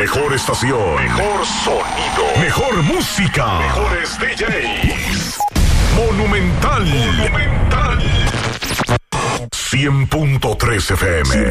mejor estación, mejor sonido, mejor música, mejores DJs. Monumental 100.3 FM.